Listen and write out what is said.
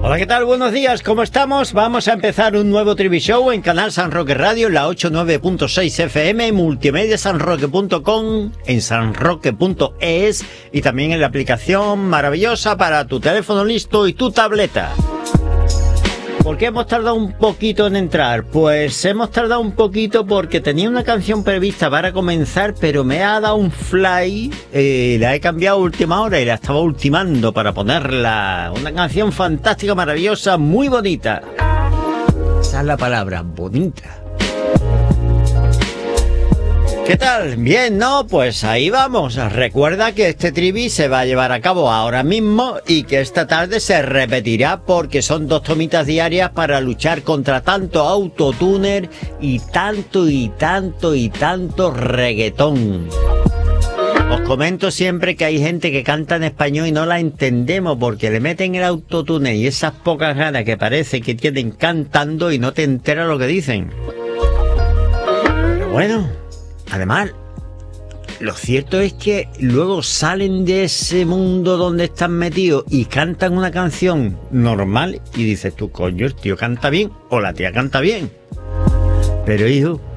Hola, ¿qué tal? Buenos días, ¿cómo estamos? Vamos a empezar un nuevo TV Show en Canal San Roque Radio, la 89.6 FM, multimediasanroque.com, en sanroque.es y también en la aplicación maravillosa para tu teléfono listo y tu tableta. ¿Por qué hemos tardado un poquito en entrar? Pues hemos tardado un poquito porque tenía una canción prevista para comenzar, pero me ha dado un fly, la he cambiado a última hora y la estaba ultimando para ponerla. Una canción fantástica, maravillosa, muy bonita. Esa es la palabra, bonita. ¿Qué tal? Bien, ¿no? Pues ahí vamos. Recuerda que este trivi se va a llevar a cabo ahora mismo y que esta tarde se repetirá porque son 2 tomitas diarias para luchar contra tanto autotuner y tanto reggaetón. Os comento siempre que hay gente que canta en español y no la entendemos porque le meten el autotune y esas pocas ganas que parece que tienen cantando y no te enteras lo que dicen. Pero bueno... Además, lo cierto es que luego salen de ese mundo donde están metidos y cantan una canción normal y dices tú, coño, el tío canta bien o la tía canta bien. Pero hijo,